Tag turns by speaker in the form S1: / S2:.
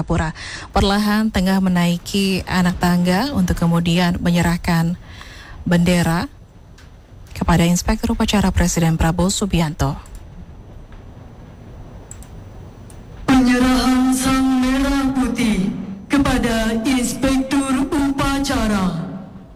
S1: Jayapura. Perlahan tengah menaiki anak tangga untuk kemudian menyerahkan bendera kepada Inspektur Upacara Presiden Prabowo Subianto.